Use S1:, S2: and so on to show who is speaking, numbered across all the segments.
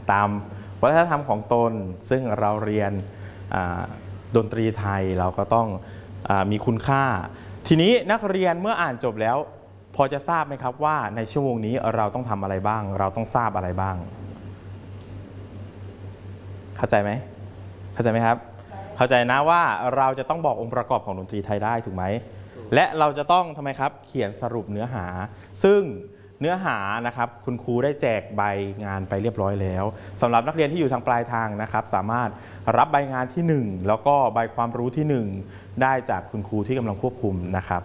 S1: ตามวัฒนธรรมของตนซึ่งเราเรียนดนตรีไทยเราก็ต้องมีคุณค่าทีนี้นักเรียนเมื่ออ่านจบแล้วพอจะทราบไหมครับว่าในชั่วโมงนี้เราต้องทำอะไรบ้างเราต้องทราบอะไรบ้างเข้าใจไหมครับเข้าใจนะว่าเราจะต้องบอกองค์ประกอบของดนตรีไทยได้ถูกไหมและเราจะต้องทำไมครับเขียนสรุปเนื้อหาซึ่งเนื้อหานะครับคุณครูได้แจกใบงานไปเรียบร้อยแล้วสำหรับนักเรียนที่อยู่ทางปลายทางนะครับสามารถรับใบงานที่1แล้วก็ใบความรู้ที่1ได้จากคุณครูที่กำลังควบคุมนะครับ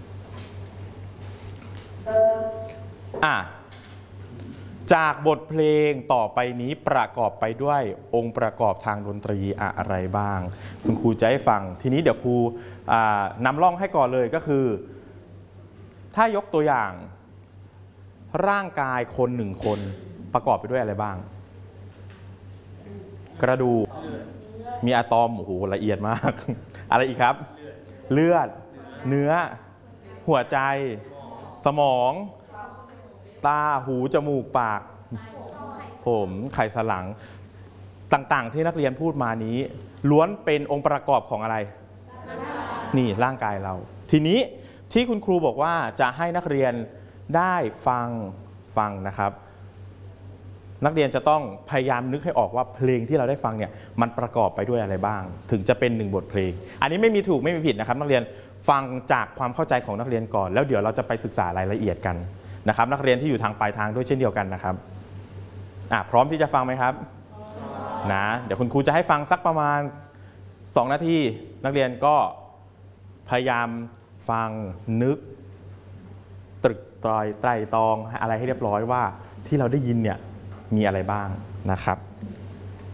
S1: จากบทเพลงต่อไปนี้ประกอบไปด้วยองค์ประกอบทางดนตรีอะไรบ้างคุณครูจะให้ฟังทีนี้เดี๋ยวครูนำร่องให้ก่อนเลยก็คือถ้ายกตัวอย่างร่างกายคน1คนประกอบไปด้วยอะไรบ้างกระดูกมีอะตอมโอ้โหละเอียดมากอะไรอีกครับเลือดเนื้อหัวใจสมองตาหูจมูกปากผมไขสันหลังต่างๆที่นักเรียนพูดมานี้ล้วนเป็นองค์ประกอบของอะไรนี่ร่างกายเราทีนี้ที่คุณครูบอกว่าจะให้นักเรียนได้ฟังนะครับนักเรียนจะต้องพยายามนึกให้ออกว่าเพลงที่เราได้ฟังเนี่ยมันประกอบไปด้วยอะไรบ้างถึงจะเป็น1บทเพลงอันนี้ไม่มีถูกไม่มีผิดนะครับนักเรียนฟังจากความเข้าใจของนักเรียนก่อนแล้วเดี๋ยวเราจะไปศึกษารายละเอียดกันนะครับนักเรียนที่อยู่ทางปลายทางด้วยเช่นเดียวกันนะครับพร้อมที่จะฟังไหมครับนะเดี๋ยวคุณครูจะให้ฟังสักประมาณ2 นาทีนักเรียนก็พยายามฟังนึกตรึกตรองอะไรให้เรียบร้อยว่าที่เราได้ยินเนี่ยมีอะไรบ้างนะครับ